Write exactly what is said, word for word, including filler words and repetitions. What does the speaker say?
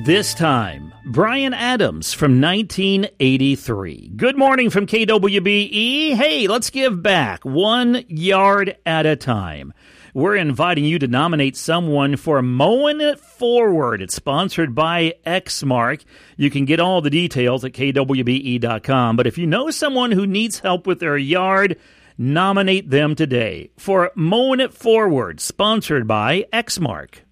This time, Bryan Adams from nineteen eighty-three. Good morning from K W B E. Hey, let's give back one yard at a time. We're inviting you to nominate someone for Mowing It Forward. It's sponsored by Exmark. You can get all the details at K W B E dot com. But if you know someone who needs help with their yard, nominate them today for Mowing It Forward, sponsored by Exmark.